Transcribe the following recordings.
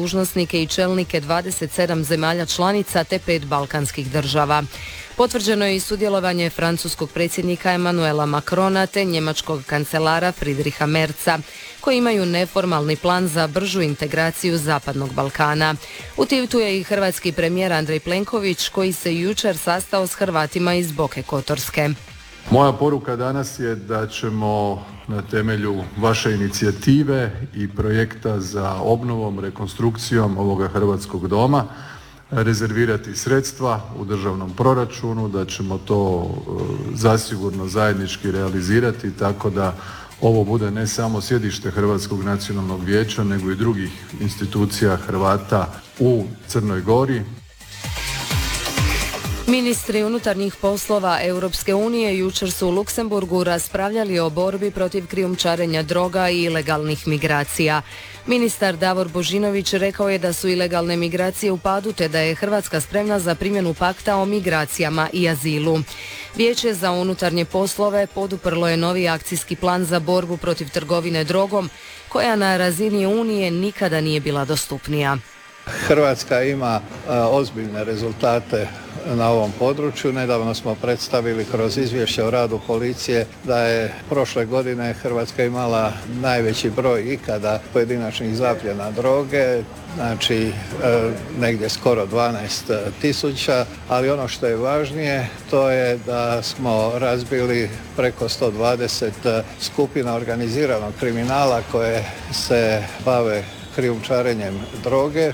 dužnosnike i čelnike 27 zemalja članica te 5 balkanskih država. Potvrđeno je i sudjelovanje francuskog predsjednika Emmanuela Macrona te njemačkog kancelara Friedricha Merza, koji imaju neformalni plan za bržu integraciju Zapadnog Balkana. U Tivtu je i hrvatski premijer Andrej Plenković, koji se jučer sastao s Hrvatima iz Boke Kotorske. Moja poruka danas je da ćemo na temelju vaše inicijative i projekta za obnovom, rekonstrukcijom ovoga Hrvatskog doma rezervirati sredstva u državnom proračunu, da ćemo to zasigurno zajednički realizirati tako da ovo bude ne samo sjedište Hrvatskog nacionalnog vijeća, nego i drugih institucija Hrvata u Crnoj Gori. Ministri unutarnjih poslova Europske unije jučer su u Luksemburgu raspravljali o borbi protiv krijumčarenja droga i ilegalnih migracija. Ministar Davor Božinović rekao je da su ilegalne migracije u padu te da je Hrvatska spremna za primjenu pakta o migracijama i azilu. Vijeće za unutarnje poslove poduprlo je novi akcijski plan za borbu protiv trgovine drogom, koja na razini Unije nikada nije bila dostupnija. Hrvatska ima ozbiljne rezultate na ovom području. Nedavno smo predstavili kroz izvješće o radu policije da je prošle godine Hrvatska imala najveći broj ikada pojedinačnih zapljena droge, znači negdje skoro 12.000, ali ono što je važnije to je da smo razbili preko 120 skupina organiziranog kriminala koje se bave krijumčarenjem droge.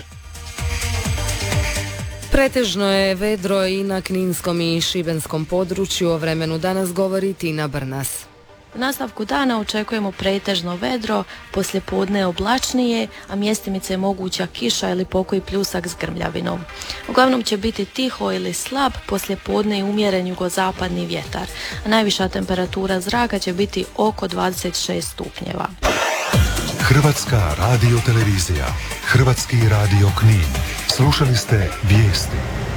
Pretežno je vedro i na kninskom i šibenskom području. O vremenu danas govori Tina Brnas. U nastavku dana očekujemo pretežno vedro, poslijepodne oblačnije, a mjestimice je moguća kiša ili pokoji pljusak s grmljavinom. Uglavnom će biti tiho ili slab, poslijepodne i umjeren jugozapadni vjetar, a najviša temperatura zraka će biti oko 26 stupnjeva. Hrvatska radiotelevizija, Hrvatski radio Knin. Slušali ste vijesti.